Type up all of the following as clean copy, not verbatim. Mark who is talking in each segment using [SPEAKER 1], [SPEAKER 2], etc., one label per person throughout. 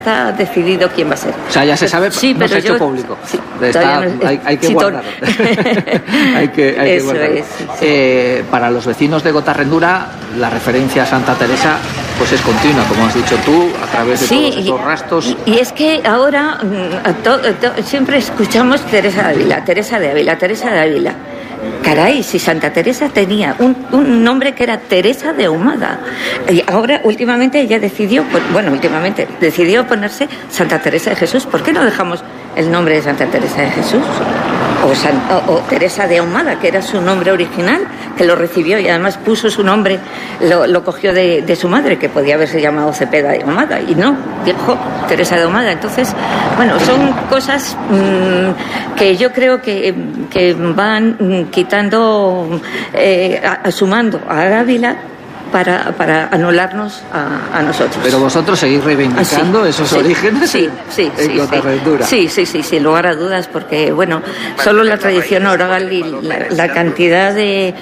[SPEAKER 1] Está decidido quién va a ser.
[SPEAKER 2] O sea, ya se sabe,
[SPEAKER 1] sí,
[SPEAKER 2] no
[SPEAKER 1] pero
[SPEAKER 2] se ha hecho público.
[SPEAKER 1] Sí,
[SPEAKER 2] hay que guardarlo. hay que
[SPEAKER 1] Eso
[SPEAKER 2] guardarlo.
[SPEAKER 1] es, sí.
[SPEAKER 2] Para los vecinos de Gotarrendura, la referencia a Santa Teresa pues es continua, como has dicho tú, a través de todos estos rastros.
[SPEAKER 1] Y es que ahora siempre escuchamos Teresa de Ávila. Caray, si Santa Teresa tenía un nombre que era Teresa de Ahumada. Y ahora, últimamente, ella decidió ponerse Santa Teresa de Jesús. ¿Por qué no dejamos el nombre de Santa Teresa de Jesús? O Teresa de Ahumada, que era su nombre original, que lo recibió y además puso su nombre, lo cogió de su madre, que podía haberse llamado Cepeda de Ahumada, y no, dijo Teresa de Ahumada. Entonces, bueno, son cosas que yo creo que van quitando, sumando a Ávila para anularnos a nosotros.
[SPEAKER 2] Pero vosotros seguís reivindicando esos orígenes en Gotarrendura.
[SPEAKER 1] Sí, sin lugar a dudas, porque bueno, solo la tradición oral y la cantidad de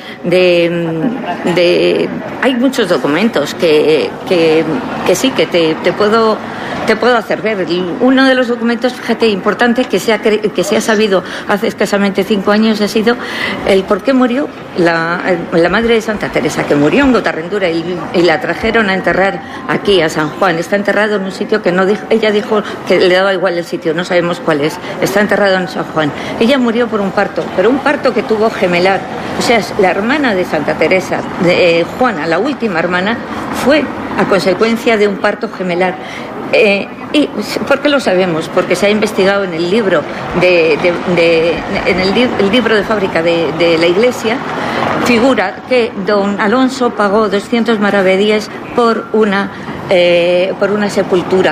[SPEAKER 1] hay muchos documentos que sí que te puedo hacer ver. Uno de los documentos, fíjate, importante que se ha sabido hace escasamente 5 años ha sido el por qué murió la madre de Santa Teresa, que murió en Gotarrendura y la trajeron a enterrar aquí a San Juan. Está enterrado en un sitio que ella dijo que le daba igual el sitio, no sabemos cuál es. Está enterrado en San Juan. Ella murió por un parto, pero un parto que tuvo gemelar. O sea, la hermana de Santa Teresa, de Juana, la última hermana, fue a consecuencia de un parto gemelar. ¿Y por qué lo sabemos? Porque se ha investigado en el libro el libro de fábrica de la Iglesia. Figura que don Alonso pagó 200 maravedíes por una sepultura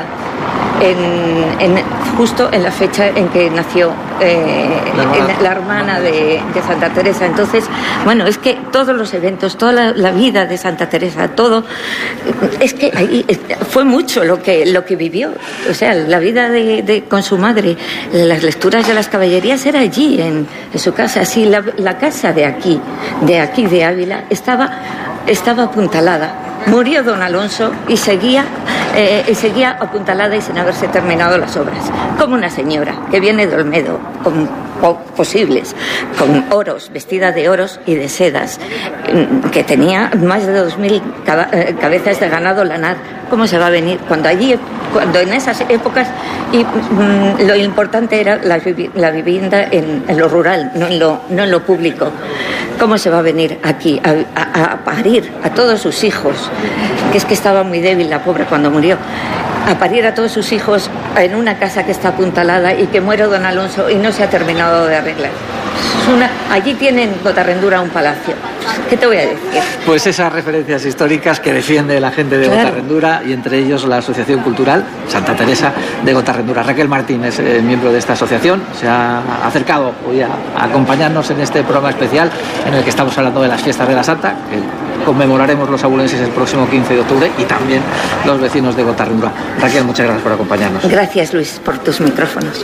[SPEAKER 1] justo en la fecha en que nació la hermana de Santa Teresa. Entonces, bueno, es que todos los eventos, toda la vida de Santa Teresa, todo, es que ahí fue mucho lo que vivió. O sea, la vida con su madre, las lecturas de las caballerías era allí, en su casa. Sí, la casa de aquí, de Ávila, estaba apuntalada. Murió don Alonso y seguía apuntalada y sin haberse terminado las obras. Como una señora que viene de Olmedo, con posibles, con oros, vestida de oros y de sedas, que tenía más de 2.000 cabezas de ganado lanar. ¿Cómo se va a venir? Cuando en esas épocas, y lo importante era la vivienda en lo rural, no en lo público. ¿Cómo se va a venir aquí a parir a todos sus hijos? Que es que estaba muy débil la pobre cuando murió. A parir a todos sus hijos en una casa que está apuntalada y que muere don Alonso y no se ha terminado de arreglar. Allí tienen Gotarrendura un palacio. ¿Qué te voy a decir?
[SPEAKER 2] Pues esas referencias históricas que defiende la gente de Gotarrendura, y entre ellos la Asociación Cultural Santa Teresa de Gotarrendura. Raquel Martín es miembro de esta asociación, se ha acercado hoy a acompañarnos en este programa especial en el que estamos hablando de las fiestas de la Santa, que conmemoraremos los abulenses el próximo 15 de octubre y también los vecinos de Gotarrendura. Raquel, muchas gracias por acompañarnos.
[SPEAKER 1] Gracias, Luis, por tus micrófonos.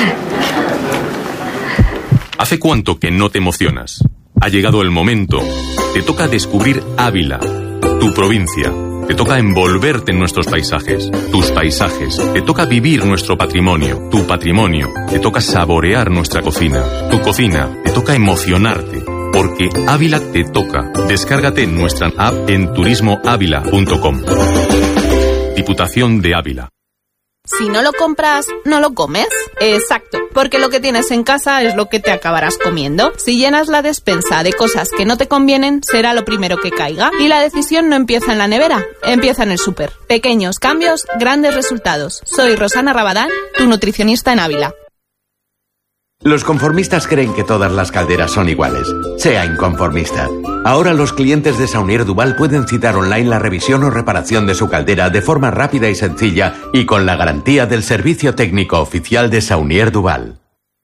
[SPEAKER 3] ¿Hace cuánto que no te emocionas? Ha llegado el momento. Te toca descubrir Ávila, tu provincia. Te toca envolverte en nuestros paisajes, tus paisajes. Te toca vivir nuestro patrimonio, tu patrimonio. Te toca saborear nuestra cocina, tu cocina. Te toca emocionarte, porque Ávila te toca. Descárgate nuestra app en turismoavila.com. Diputación de Ávila.
[SPEAKER 4] Si no lo compras, ¿no lo comes? Exacto, porque lo que tienes en casa es lo que te acabarás comiendo. Si llenas la despensa de cosas que no te convienen, será lo primero que caiga. Y la decisión no empieza en la nevera, empieza en el súper. Pequeños cambios, grandes resultados. Soy Rosana Rabadán, tu nutricionista en Ávila.
[SPEAKER 5] Los conformistas creen que todas las calderas son iguales. Sea inconformista. Ahora los clientes de Saunier Duval pueden citar online la revisión o reparación de su caldera de forma rápida y sencilla y con la garantía del servicio técnico oficial de Saunier Duval.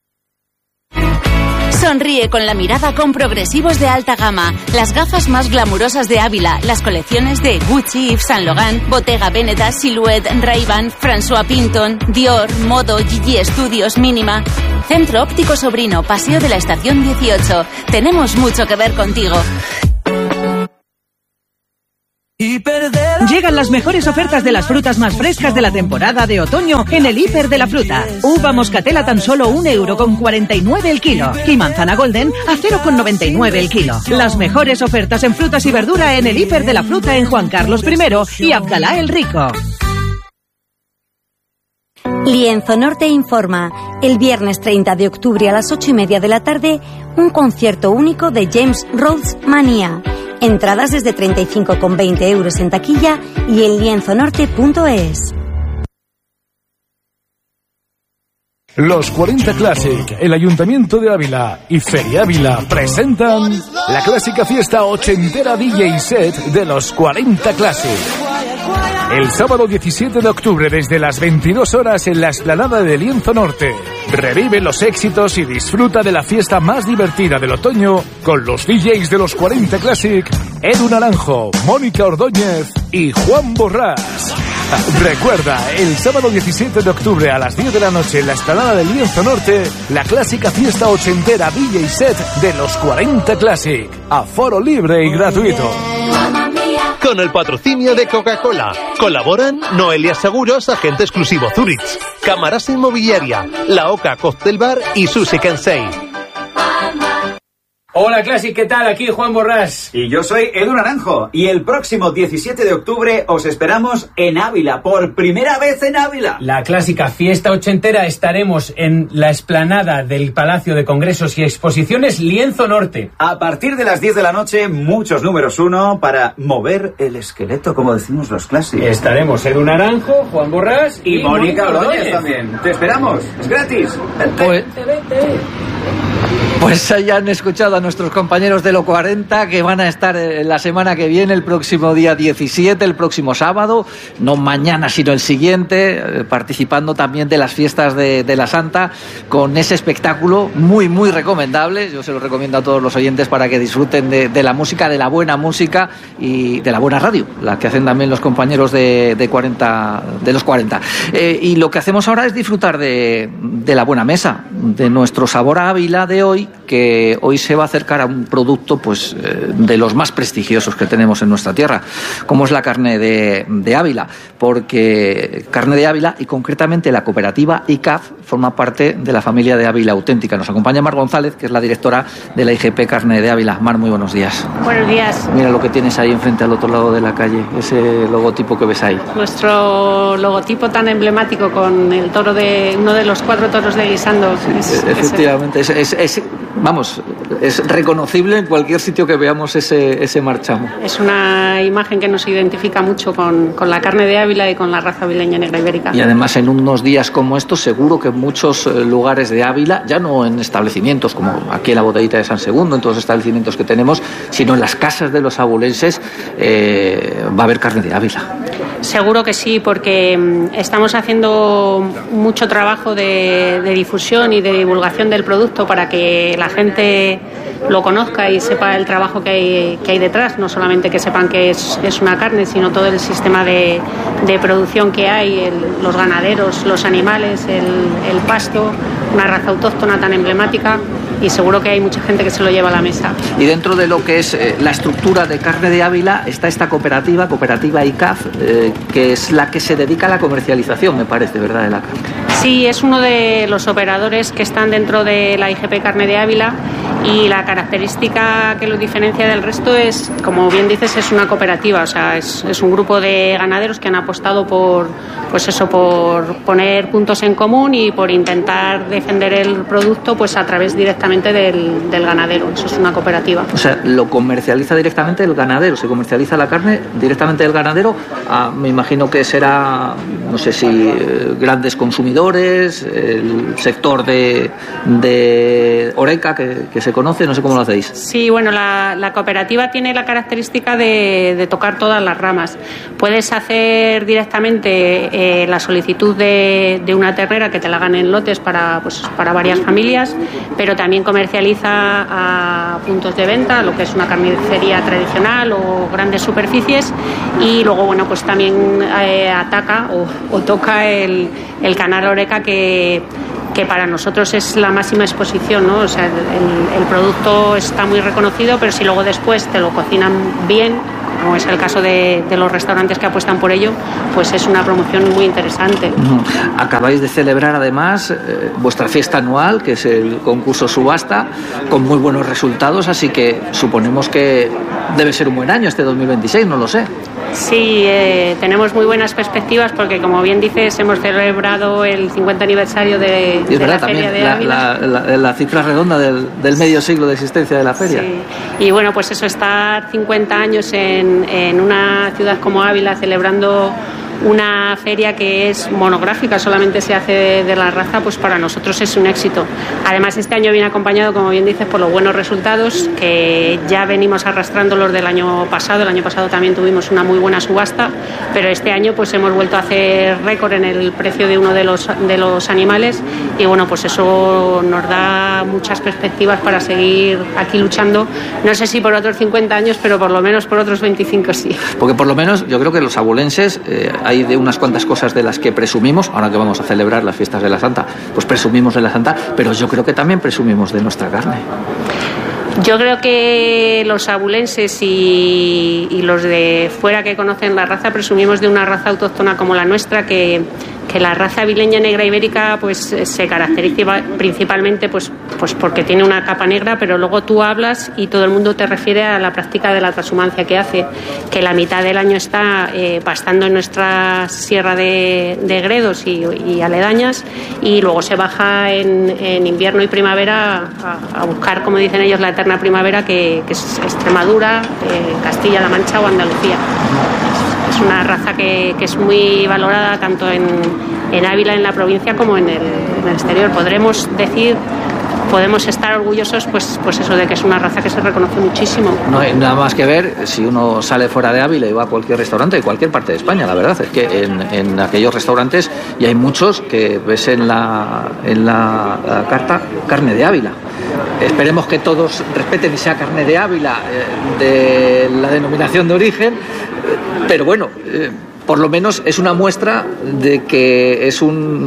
[SPEAKER 6] Sonríe con la mirada con progresivos de alta gama, las gafas más glamurosas de Ávila, las colecciones de Gucci, Yves Saint Laurent, Bottega Veneta, Silhouette, Ray-Ban, François Pinton, Dior, Modo, Gigi Studios, Mínima. Centro Óptico Sobrino, Paseo de la Estación 18. Tenemos mucho que ver contigo.
[SPEAKER 7] Llegan las mejores ofertas de las frutas más frescas de la temporada de otoño en el Hiper de la Fruta. Uva moscatel a tan solo 1,49 € el kilo. Y manzana golden a 0,99 el kilo. Las mejores ofertas en frutas y verdura en el Hiper de la Fruta en Juan Carlos I y Abdalá el Rico.
[SPEAKER 8] Lienzo Norte informa. El viernes 30 de octubre a las 8:30 de la tarde, un concierto único de James Rhodes Manía. Entradas desde 35,20 € en taquilla y en lienzonorte.es.
[SPEAKER 9] Los 40 Classic, el Ayuntamiento de Ávila y Feria Ávila presentan la clásica fiesta ochentera DJ set de los 40 Classic. El sábado 17 de octubre desde las 22 horas en la explanada de Lienzo Norte. Revive los éxitos y disfruta de la fiesta más divertida del otoño con los DJs de los 40 Classic, Edu Naranjo, Mónica Ordóñez y Juan Borrás. Recuerda, el sábado 17 de octubre a las 10 de la noche en la explanada de Lienzo Norte, la clásica fiesta ochentera DJ set de los 40 Classic. Aforo libre y gratuito.
[SPEAKER 10] Con el patrocinio de Coca-Cola. Colaboran Noelia Seguros, agente exclusivo Zurich, Camarasa Inmobiliaria, La Oca Cocktail Bar y Sushi Kensei.
[SPEAKER 11] Hola Classic, ¿qué tal? Aquí Juan Borrás.
[SPEAKER 12] Y yo soy Edu Naranjo. Y el próximo 17 de octubre os esperamos en Ávila, por primera vez en Ávila.
[SPEAKER 11] La clásica fiesta ochentera, estaremos en la explanada del Palacio de Congresos y Exposiciones Lienzo Norte.
[SPEAKER 12] A partir de las 10 de la noche, muchos números 1 para mover el esqueleto, como decimos los Classic.
[SPEAKER 11] Estaremos Edu Naranjo, Juan Borrás y
[SPEAKER 12] Mónica Ordóñez también. Te esperamos, es gratis. Vente.
[SPEAKER 2] Pues ya han escuchado a nuestros compañeros de Lo 40 que van a estar la semana que viene, el próximo día 17, el próximo sábado, no mañana sino el siguiente, participando también de las fiestas de la Santa con ese espectáculo muy muy recomendable. Yo se lo recomiendo a todos los oyentes para que disfruten de la música, de la buena música y de la buena radio, la que hacen también los compañeros de los 40. Y lo que hacemos ahora es disfrutar de la buena mesa, de nuestro Sabor a Ávila de hoy, que hoy se va a acercar a un producto pues de los más prestigiosos que tenemos en nuestra tierra, como es la carne de Ávila, porque Carne de Ávila y concretamente la cooperativa ICAF forma parte de la familia de Ávila Auténtica. Nos acompaña Mar González, que es la directora de la IGP Carne de Ávila. Mar, muy buenos días.
[SPEAKER 13] Buenos días.
[SPEAKER 2] Mira lo que tienes ahí enfrente al otro lado de la calle, ese logotipo que ves ahí.
[SPEAKER 13] Nuestro logotipo tan emblemático con el toro de uno de los 4 toros de Guisando.
[SPEAKER 2] Sí, efectivamente, es reconocible en cualquier sitio que veamos ese marchamo.
[SPEAKER 13] Es una imagen que nos identifica mucho con la carne de Ávila y con la raza avileña negra ibérica.
[SPEAKER 2] Y además en unos días como estos, seguro que en muchos lugares de Ávila, ya no en establecimientos como aquí en la Botellita de San Segundo, en todos los establecimientos que tenemos, sino en las casas de los abulenses, va a haber carne de Ávila.
[SPEAKER 13] Seguro que sí, porque estamos haciendo mucho trabajo de difusión y de divulgación del producto para que la gente lo conozca y sepa el trabajo que hay detrás, no solamente que sepan que es una carne, sino todo el sistema de producción que hay, los ganaderos, los animales, el pasto, una raza autóctona tan emblemática, y seguro que hay mucha gente que se lo lleva a la mesa.
[SPEAKER 2] Y dentro de lo que es la estructura de Carne de Ávila está esta cooperativa ICAF, que es la que se dedica a la comercialización, me parece, ¿verdad?, de la carne.
[SPEAKER 13] Sí, es uno de los operadores que están dentro de la IGP Carne de Ávila, y la característica que lo diferencia del resto es, como bien dices, es una cooperativa, o sea, es un grupo de ganaderos que han apostado por poner puntos en común y por intentar defender el producto pues a través directamente del ganadero. Eso es una cooperativa.
[SPEAKER 2] O sea, lo comercializa directamente el ganadero, se comercializa la carne directamente del ganadero. Me imagino que será, no sé si grandes consumidores, el sector de Oreca que se conoce, no sé cómo lo hacéis.
[SPEAKER 13] Sí, bueno, la cooperativa tiene la característica de tocar todas las ramas. Puedes hacer directamente la solicitud de una ternera que te la hagan en lotes para varias familias, pero también comercializa a puntos de venta, lo que es una carnicería tradicional o grandes superficies, y luego bueno, pues también ataca o toca el canal Oreca, que para nosotros es la máxima exposición, ¿no? O sea, el producto está muy reconocido, pero si luego después te lo cocinan bien, como es el caso de los restaurantes que apuestan por ello, pues es una promoción muy interesante.
[SPEAKER 2] Acabáis de celebrar además vuestra fiesta anual, que es el concurso subasta, con muy buenos resultados, así que suponemos que debe ser un buen año este 2026, no lo sé.
[SPEAKER 13] Sí, tenemos muy buenas perspectivas porque, como bien dices, hemos celebrado el 50 aniversario de la Feria de Ávila.
[SPEAKER 2] La cifra redonda del medio siglo de existencia de la feria.
[SPEAKER 13] Sí. Y bueno, pues eso, estar 50 años en una ciudad como Ávila celebrando una feria que es monográfica, solamente se hace de la raza, pues para nosotros es un éxito. Además, este año viene acompañado, como bien dices, por los buenos resultados que ya venimos arrastrando los del año pasado. El año pasado también tuvimos una muy buena subasta, pero este año pues hemos vuelto a hacer récord en el precio de uno de los animales y bueno, pues eso nos da muchas perspectivas para seguir aquí luchando. No sé si por otros 50 años, pero por lo menos por otros 25 sí.
[SPEAKER 2] Porque por lo menos yo creo que los abulenses hay de unas cuantas cosas de las que presumimos, ahora que vamos a celebrar las fiestas de la Santa, pues presumimos de la Santa, pero yo creo que también presumimos de nuestra carne.
[SPEAKER 13] Yo creo que los abulenses y los de fuera que conocen la raza presumimos de una raza autóctona como la nuestra, que la raza avileña negra ibérica pues se caracteriza principalmente pues porque tiene una capa negra, pero luego tú hablas y todo el mundo te refiere a la práctica de la transhumancia que hace, que la mitad del año está pastando en nuestra sierra de Gredos y aledañas, y luego se baja en invierno y primavera a buscar, como dicen ellos, la eterna primavera, que es Extremadura, Castilla-La Mancha o Andalucía. Es una raza que es muy valorada tanto en Ávila, en la provincia, como en el exterior. Podemos estar orgullosos pues eso, de que es una raza que se reconoce muchísimo.
[SPEAKER 2] No hay nada más que ver si uno sale fuera de Ávila y va a cualquier restaurante de cualquier parte de España. La verdad es que en aquellos restaurantes, y hay muchos que ves en la carta carne de Ávila. Esperemos que todos respeten y sea carne de Ávila, de la denominación de origen, pero bueno, por lo menos es una muestra de que es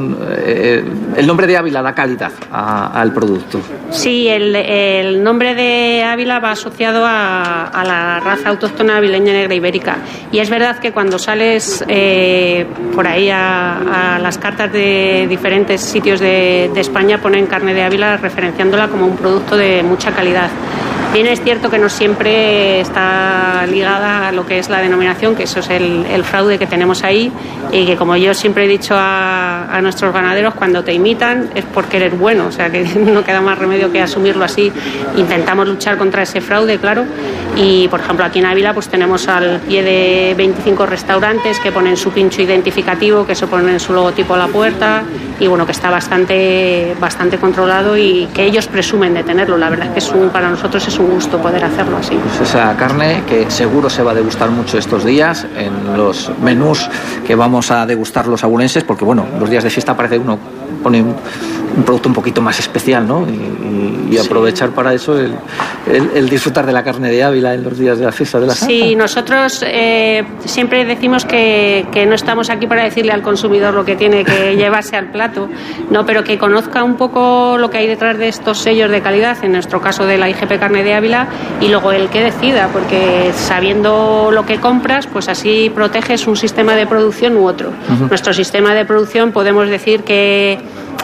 [SPEAKER 2] el nombre de Ávila da calidad al producto.
[SPEAKER 13] Sí, el nombre de Ávila va asociado a la raza autóctona avileña negra ibérica, y es verdad que cuando sales por ahí a las cartas de diferentes sitios de España ponen carne de Ávila referenciándola como un producto de mucha calidad. Bien, es cierto que no siempre está ligada a lo que es la denominación, que eso es el fraude que tenemos ahí, y que, como yo siempre he dicho a nuestros ganaderos, cuando te imitan es porque eres bueno, o sea que no queda más remedio que asumirlo así. Intentamos luchar contra ese fraude, claro, y por ejemplo aquí en Ávila pues tenemos al pie de 25 restaurantes que ponen su pincho identificativo, que se ponen su logotipo a la puerta, y bueno, que está bastante controlado y que ellos presumen de tenerlo. La verdad es que para nosotros es un gusto poder hacerlo así.
[SPEAKER 2] Pues esa carne que seguro se va a degustar mucho estos días en los menús que vamos a degustar los abulenses, porque bueno, los días de fiesta parece uno pone un producto un poquito más especial, ¿no? Y aprovechar para eso el disfrutar de la carne de Ávila en los días de la fiesta de la Santa.
[SPEAKER 13] Sí, nosotros siempre decimos que no estamos aquí para decirle al consumidor lo que tiene que llevarse al plato, no, pero que conozca un poco lo que hay detrás de estos sellos de calidad, en nuestro caso de la IGP Carne de Ávila, y luego el que decida, porque sabiendo lo que compras, pues así proteges un sistema de producción u otro. Uh-huh. Nuestro sistema de producción podemos decir que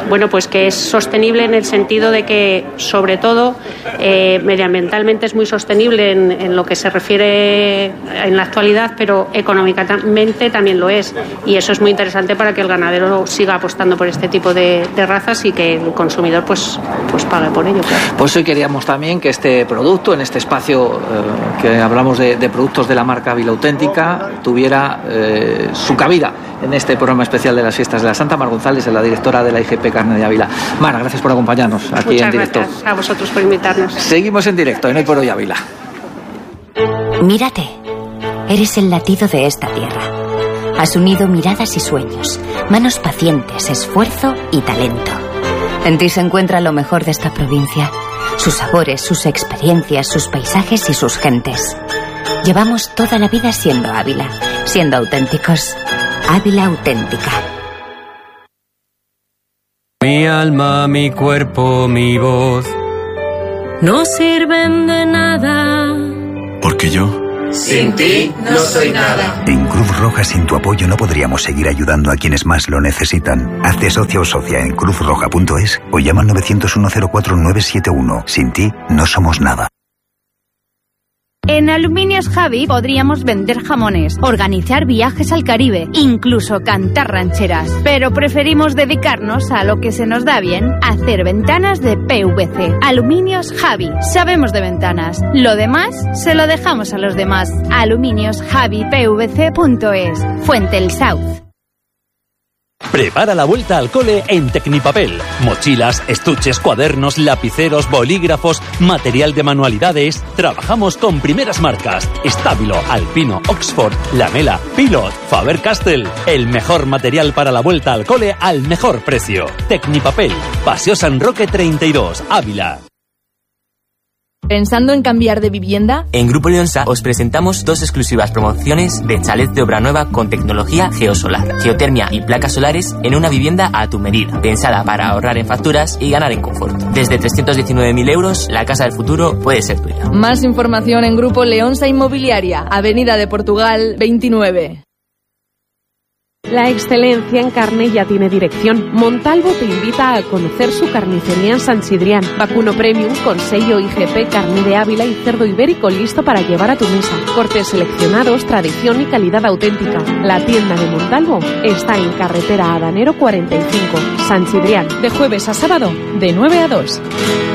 [SPEAKER 13] es sostenible en el sentido de que, sobre todo, medioambientalmente es muy sostenible en lo que se refiere en la actualidad, pero económicamente también lo es, y eso es muy interesante para que el ganadero siga apostando por este tipo de razas y que el consumidor pues pague por ello, claro.
[SPEAKER 2] Pues hoy queríamos también que este producto, en este espacio que hablamos de productos de la marca Ávila Auténtica, tuviera su cabida en este programa especial de las fiestas de la Santa. Mar González es la directora de la IGP Carne de Ávila. Mar, gracias por acompañarnos aquí.
[SPEAKER 13] Muchas
[SPEAKER 2] en directo.
[SPEAKER 13] Gracias a vosotros por invitarnos.
[SPEAKER 2] Seguimos en directo en Hoy por Hoy Ávila.
[SPEAKER 14] Mírate, eres el latido de esta tierra. Has unido miradas y sueños, manos pacientes, esfuerzo y talento. En ti se encuentra lo mejor de esta provincia, sus sabores, sus experiencias, sus paisajes y sus gentes. Llevamos toda la vida siendo Ávila, siendo auténticos. Ávila Auténtica.
[SPEAKER 15] Mi alma, mi cuerpo, mi voz
[SPEAKER 16] no sirven de nada,
[SPEAKER 17] porque yo
[SPEAKER 16] Sin ti no soy nada.
[SPEAKER 17] En Cruz Roja, sin tu apoyo no podríamos seguir ayudando a quienes más lo necesitan. Hazte socio o socia en cruzroja.es o llama al 901-04-971. Sin ti no somos nada.
[SPEAKER 18] En Aluminios Javi podríamos vender jamones, organizar viajes al Caribe, incluso cantar rancheras. Pero preferimos dedicarnos a lo que se nos da bien, hacer ventanas de PVC. Aluminios Javi. Sabemos de ventanas. Lo demás se lo dejamos a los demás. aluminiosjavipvc.es. Fuente El South.
[SPEAKER 19] Prepara la vuelta al cole en Tecnipapel. Mochilas, estuches, cuadernos, lapiceros, bolígrafos, material de manualidades. Trabajamos con primeras marcas: Stabilo, Alpino, Oxford, Lamela, Pilot, Faber-Castell. El mejor material para la vuelta al cole al mejor precio. Tecnipapel, Paseo San Roque 32, Ávila.
[SPEAKER 20] ¿Pensando en cambiar de vivienda?
[SPEAKER 21] En Grupo Leonsa os presentamos 2 exclusivas promociones de chalet de obra nueva con tecnología geosolar, geotermia y placas solares en una vivienda a tu medida, pensada para ahorrar en facturas y ganar en confort. Desde 319.000 euros, la casa del futuro puede ser tuya.
[SPEAKER 20] Más información en Grupo Leonsa Inmobiliaria, Avenida de Portugal 29.
[SPEAKER 22] La excelencia en carne ya tiene dirección. Montalvo te invita a conocer su carnicería en San Sidrián. Vacuno Premium con sello IGP, carne de Ávila y cerdo ibérico listo para llevar a tu mesa. Cortes seleccionados, tradición y calidad auténtica. La tienda de Montalvo está en carretera Adanero 45, San Sidrián. De jueves a sábado, de 9 a 2.